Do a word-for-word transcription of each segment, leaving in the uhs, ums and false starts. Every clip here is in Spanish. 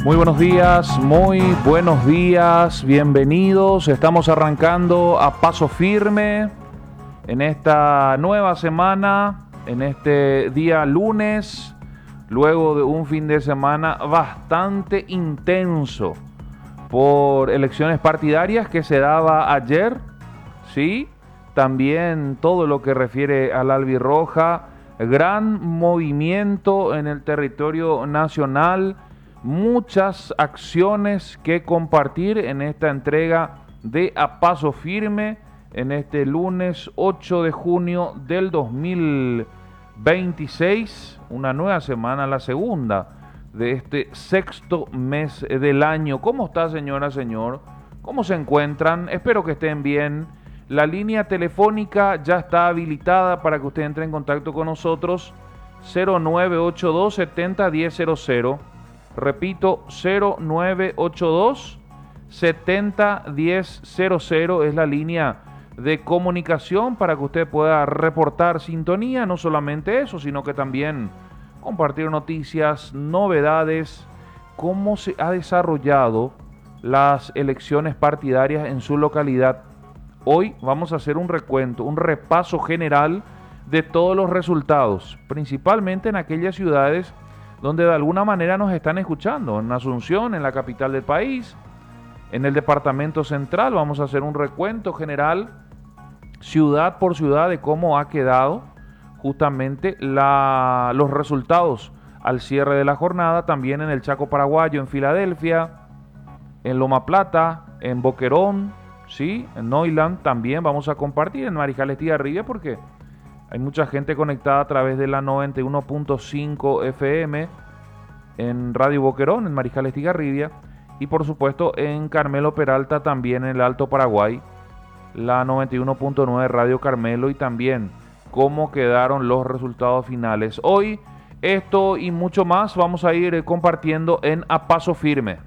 Muy buenos días, muy buenos días, bienvenidos. Estamos arrancando a paso firme en esta nueva semana, en este día lunes, luego de un fin de semana bastante intenso por elecciones partidarias que se daba ayer, ¿sí? También todo lo que refiere al albirroja, gran movimiento en el territorio nacional, muchas acciones que compartir en esta entrega de A Paso Firme en este lunes ocho de junio del dos mil veintiséis, una nueva semana, la segunda de este sexto mes del año. ¿Cómo está, señora, señor? ¿Cómo se encuentran? Espero que estén bien. La línea telefónica ya está habilitada para que usted entre en contacto con nosotros. cero nueve ocho dos, setenta, diez cero cero. Repito, cero nueve ocho dos, setenta, diez cero cero es la línea de comunicación para que usted pueda reportar sintonía. No solamente eso, sino que también compartir noticias, novedades, cómo se ha desarrollado las elecciones partidarias en su localidad. Hoy vamos a hacer un recuento, un repaso general de todos los resultados, principalmente en aquellas ciudades donde de alguna manera nos están escuchando. En Asunción, en la capital del país, en el departamento central, vamos a hacer un recuento general, ciudad por ciudad, de cómo ha quedado justamente la, los resultados al cierre de la jornada. También en el Chaco Paraguayo, en Filadelfia, en Loma Plata, en Boquerón, ¿sí? En Neuland también vamos a compartir, en Mariscal Estigarribia, porque hay mucha gente conectada a través de la noventa y uno punto cinco F M en Radio Boquerón, en Mariscal Estigarribia, y por supuesto en Carmelo Peralta, también en el Alto Paraguay, la noventa y uno punto nueve Radio Carmelo, y también cómo quedaron los resultados finales. Hoy esto y mucho más vamos a ir compartiendo en A Paso Firme.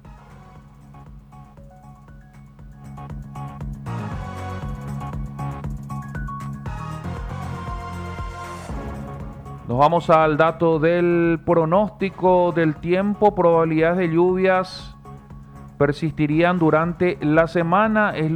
Nos vamos al dato del pronóstico del tiempo. Probabilidades de lluvias persistirían durante la semana. Es